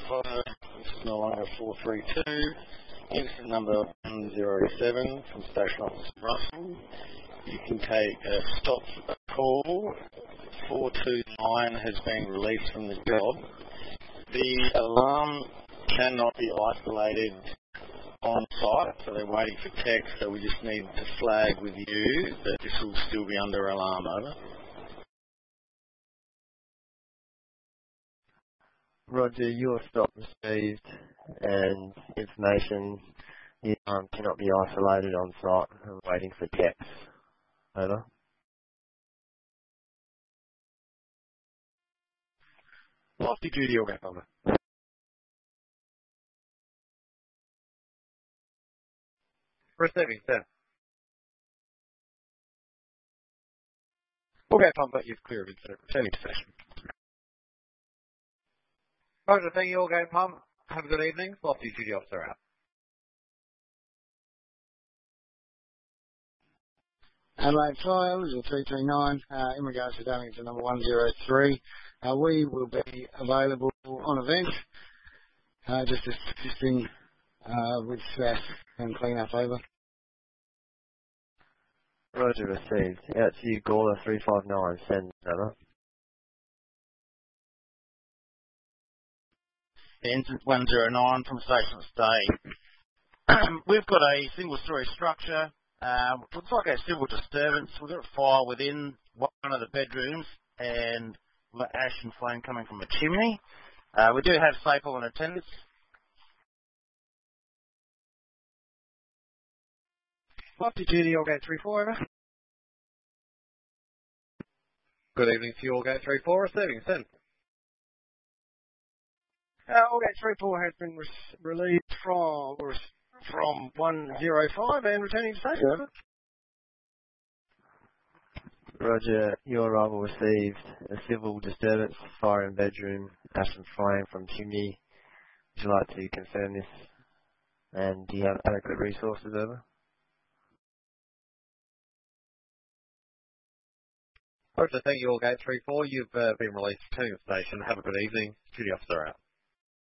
fire. This is no longer 432. Incident number 107 from Station Officer Russell. You can take a stop call. 429 has been released from the job. The alarm cannot be isolated on site, so they're waiting for text, so we just need to flag with you that this will still be under alarm. Over. Roger, your stop received and information cannot be isolated on site. I'm waiting for text. Over. Lofty duty, okay, over. Receiving, sir. Okay, Pumper, you've cleared incident. Returning to station. Roger, thank you, okay, Pump. Have a good evening. Lofty duty officer out. Adelaide Fire, Visual 339, in regards to damage to number 103, we will be available on event, just assisting with staff and clean up. Over. Roger, received. Out to you, Gawler 359, send over. Incident 109 from Station Stay. We've got a single-storey structure. Looks like a civil disturbance. We've got a fire within one of the bedrooms and ash and flame coming from a chimney. We do have SAPL in attendance. Lofty duty, Allgate 34, over. Good evening to you, Allgate 34, receiving, send. Allgate 34 has been released from 105 and returning to station. Over. Roger, your arrival received. A civil disturbance, fire in bedroom, ash and flame from chimney. Would you like to confirm this? And do you have adequate resources? Over. Roger, thank you, Allgate 34. You've been released to station. Have a good evening. Duty officer out.